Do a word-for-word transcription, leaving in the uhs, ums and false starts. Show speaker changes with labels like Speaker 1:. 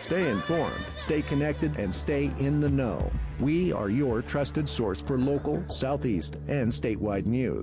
Speaker 1: Stay informed, stay connected, and stay in the know. We are your trusted source for local, Southeast, and statewide news.